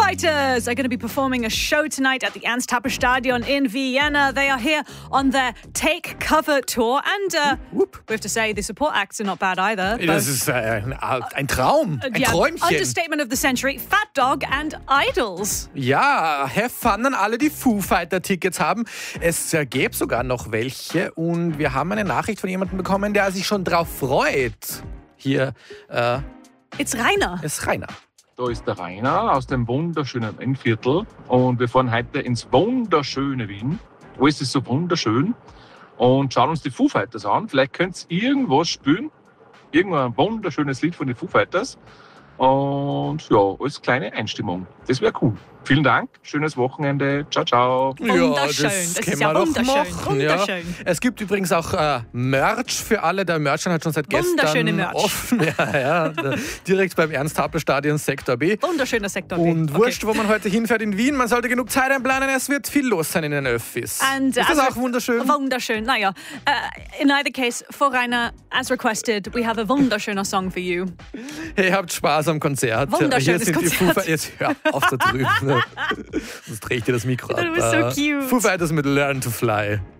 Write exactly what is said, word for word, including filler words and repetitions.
Fighters are going to be performing a show tonight at the Ernst Happel Stadion in Vienna. They are here on their Take Cover Tour. And uh, whoop, we have to say, the support acts are not bad either. Das ist äh, ein, ein Traum, ein yeah, Träumchen. Understatement of the century, Fat Dog and Idols. Ja, have fun an alle, die Foo Fighter Tickets haben. Es äh, gäbe sogar noch welche und wir haben eine Nachricht von jemandem bekommen, der sich schon drauf freut. Hier äh, It's Rainer. ist Rainer. Da ist der Rainer aus dem wunderschönen Innviertel und wir fahren heute ins wunderschöne Wien. Alles ist so wunderschön und schauen uns die Foo Fighters an. Vielleicht könnt ihr irgendwas spielen, irgendein wunderschönes Lied von den Foo Fighters und ja, als kleine Einstimmung. Das wäre cool. Vielen Dank, schönes Wochenende, ciao, ciao. Wunderschön, Ja, das, das ist können ja wir doch wunderschön, machen, wunderschön. Ja. Es gibt übrigens auch äh, Merch für alle. Der Merchant hat schon seit Wunderschöne gestern Merch. offen. Ja, ja, da, direkt beim Ernst-Happel-Stadion Sektor B. Wunderschöner Sektor B. Und wurscht, wo man heute hinfährt in Wien, man sollte genug Zeit einplanen, es wird viel los sein in den Öffis. And, ist das as auch wunderschön? Wunderschön, naja. Uh, in either case, for Rainer, as requested, we have a wunderschöner song for you. Hey, habt Spaß am Konzert. Wunderschönes Hier sind Konzert. die Foo Fighters. Jetzt hör auf da drüben. Sonst drehe ich dir das Mikro ab. That was so cute. Foo Fighters mit Learn to Fly.